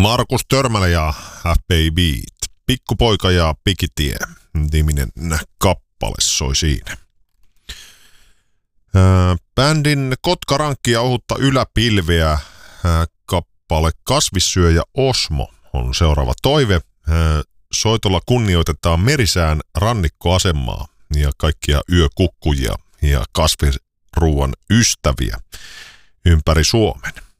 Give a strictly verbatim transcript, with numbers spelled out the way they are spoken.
Markus Törmälä ja F B Beat. Pikkupoika ja Pikitie niminen kappale soi siinä. Ää, bändin Kotkarankki ja ohutta yläpilveä ää, kappale Kasvissyöjä Osmo on seuraava toive. Ää, soitolla kunnioitetaan Merisään rannikkoasemaa ja kaikkia yökukkujia ja kasviruuan ystäviä ympäri Suomen.